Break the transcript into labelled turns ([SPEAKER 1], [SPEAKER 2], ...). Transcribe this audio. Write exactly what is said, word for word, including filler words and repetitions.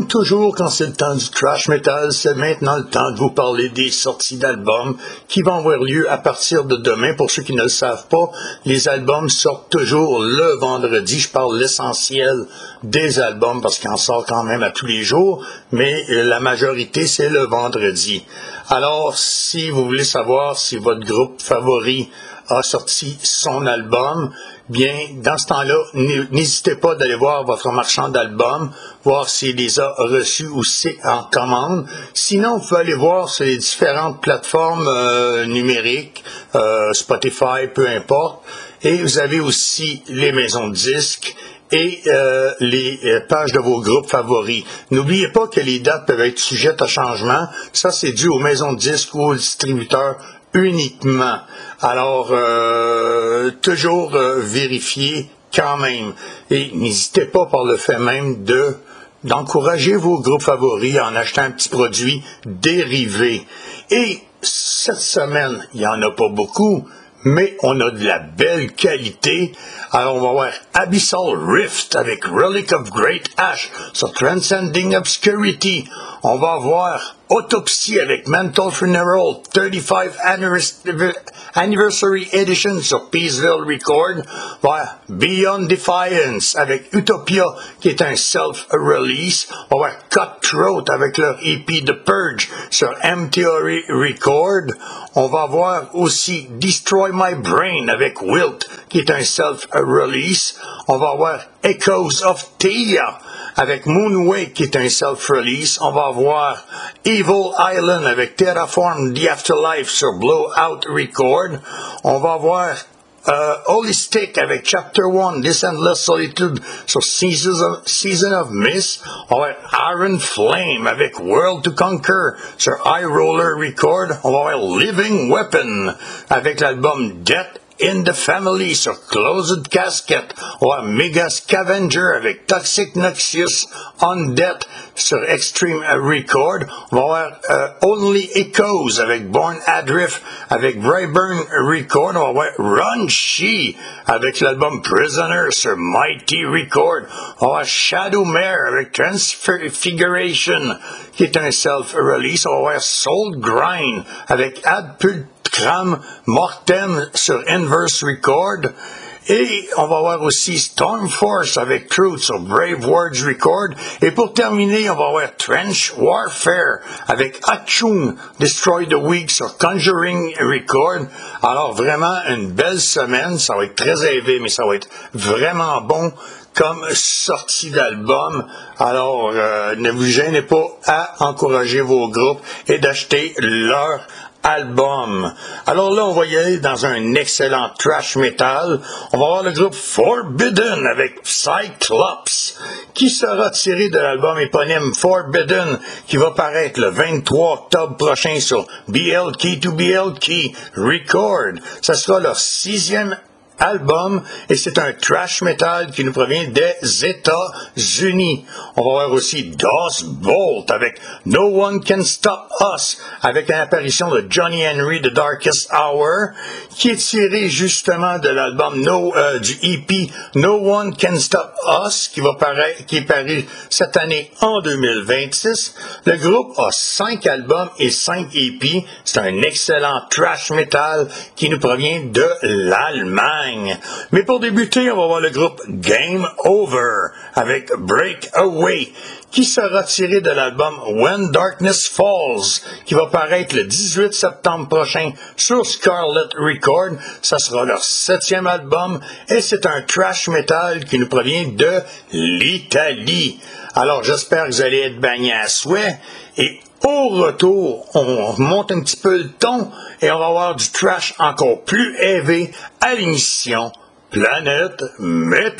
[SPEAKER 1] Comme toujours, quand c'est le temps du thrash metal, c'est maintenant le temps de vous parler des sorties d'albums qui vont avoir lieu à partir de demain. Pour ceux qui ne le savent pas, les albums sortent toujours le vendredi. Je parle l'essentiel des albums parce qu'il en sort quand même à tous les jours, mais la majorité, c'est le vendredi. Alors, si vous voulez savoir si votre groupe favori a sorti son album, bien, dans ce temps-là, n'hésitez pas d'aller voir votre marchand d'albums, voir s'il les a reçus ou c'est en commande. Sinon, vous pouvez aller voir sur les différentes plateformes euh, numériques, euh, Spotify, peu importe. Et vous avez aussi les maisons de disques et euh, les euh, pages de vos groupes favoris. N'oubliez pas que les dates peuvent être sujettes à changement. Ça, c'est dû aux maisons de disques ou aux distributeurs uniquement. Alors, euh, toujours euh, vérifier quand même. Et n'hésitez pas par le fait même de d'encourager vos groupes favoris en achetant un petit produit dérivé. Et cette semaine, il n'y en a pas beaucoup, mais on a de la belle qualité. Alors, on va voir Abyssal Rift avec Relic of Great Ash sur Transcending Obscurity. On va voir Autopsy avec Mental Funeral thirty-five Anniversary Edition sur Peaceville Record. On va voir Beyond Defiance avec Utopia qui est un self-release. On va voir Cutthroat avec leur E P The Purge sur M Theory Record. On va voir aussi Destroy My Brain avec Wilt qui est un self-release. On va voir Echoes of Thea avec Moonwake qui est un self-release. On va voir Evil Island avec Terraform The Afterlife sur Blowout Record. On va voir euh, Holistic avec Chapter one This Endless Solitude sur Seasons of, Season of Mist. On va voir Iron Flame avec World to Conquer sur High Roller Record. On va voir Living Weapon avec l'album Death in the Family sur Closed Casket. On va Mega Scavenger avec Toxic Noxious Undead sur Extreme Record. On va voir uh, Only Echoes avec Born Adrift avec Brayburn Record. On va voir Run She avec l'album Prisoner sur Mighty Record. On va voir Shadowmare avec Transfiguration qui est un self-release. On va voir Soul Grind avec Ad Pulchram Mortem sur Inverse Record. Et on va voir aussi Stormforce avec Truth sur Brave Words Record. Et pour terminer, on va voir Trench Warfare avec Achung Destroy the Weak sur Conjuring Record. Alors vraiment une belle semaine. Ça va être très élevé, mais ça va être vraiment bon comme sortie d'album. Alors, euh, ne vous gênez pas à encourager vos groupes et d'acheter leur album. Alors là, on va y aller dans un excellent thrash metal. On va voir le groupe Forbidden avec Cyclops, qui sera tiré de l'album éponyme Forbidden, qui va paraître le vingt-trois octobre prochain sur B L Key to B L Key Record. Ça sera leur sixième album et c'est un thrash metal qui nous provient des États-Unis. On va voir aussi Das Bolt avec No One Can Stop Us avec l'apparition de Johnny Henry The Darkest Hour qui est tiré justement de l'album no, euh, du E P No One Can Stop Us qui va paraître, qui est paru cette année en deux mille vingt-six. Le groupe a cinq albums et cinq E P. C'est un excellent thrash metal qui nous provient de l'Allemagne. Mais pour débuter, on va voir le groupe Game Over avec Breakaway qui sera tiré de l'album When Darkness Falls qui va paraître le dix-huit septembre prochain sur Scarlet Record. Ça sera leur septième album et c'est un thrash metal qui nous provient de l'Italie. Alors j'espère que vous allez être baignés à souhait et au retour, on monte un petit peu le ton et on va avoir du trash encore plus élevé à l'émission Planète Métal.